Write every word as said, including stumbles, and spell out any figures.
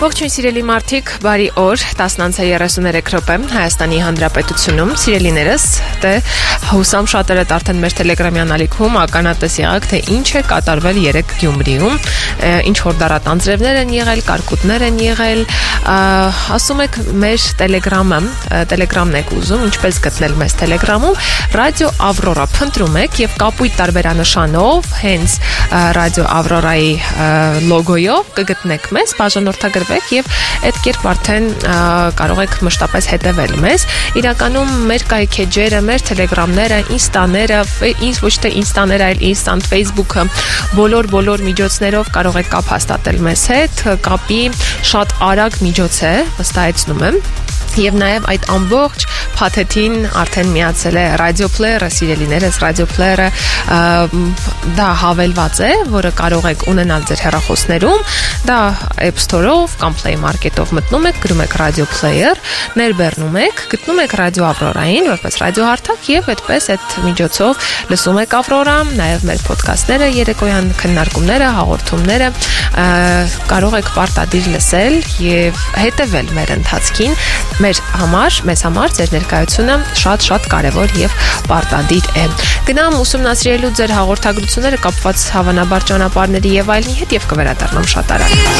Ողջույն սիրելի մարդիկ, բարի օր, տասն անց է երեսուներեք րոպե Հայաստանի Հանրապետությունում, սիրելիներս, դե հուսամ շատերդ արդեն մեր տելեգրամյան ալիքում ականատես եղաք, թե ինչ է կատարվել երեկ Գյումրիում, ինչ որ դարատանձրևներ են եղել, կարկուտներ են եղել, ասում եք մեր տելեգրամը, տելեգրամն եք ուզում, ինչպես գտնել մեզ տելեգրամում, Ռադիո Ավրորա փնտրում եք եւ կապույտ տարբերանշանով, հենց Ռադիո Ավրորայի լոգոյով կգտնեք մեզ, բաժանորդագրվեք եւ այդ կերպ արդեն կարող եք մշտապես հետևել մեզ։ Իրականում մեր կայքեջերը, մեր տելեգրամները, ինստաները, ոչ թե ինստաները, այլ ինստանտ Facebook-ը, բոլոր բոլոր միջոցներով կարող եք կապ հաստատել մեզ հետ, կապի շատ արագ միջոց է, վստահեցնում եմ։ Եվ նաև այդ ամբողջ փաթեթին արդեն միացել է ռադիո պլեյերը, սիրելիներս, ռադիո պլեյերը դա հավելված է, որը կարող եք ունենալ ձեր հեռախոսներում, դա App Store-ով կամ Play Market-ով մտնում եք, գրում եք ռադիո պլեյեր, ներբեռնում եք, գտնում եք ռադիո Ավրորային, որպես ռադիոհարթակ եւ այդպես այդ միջոցով լսում եք Ավրորա, նաև մեր ոդքասթները, երեկոյան քննարկումները, հաղորդումները կարող եք պարտադիր լսել եւ հետեւել մեր ընթացքին։ Մեր համար, մեզ համար ձեր ներկայությունը շատ-շատ կարևոր եւ պարտադիր է։ Գնամ ուսումնասիրելու ձեր հաղորդագրությունները կապված հավանաբար ճանապարհների եւ այլնի հետ եւ կվերադառնամ շատ արագ։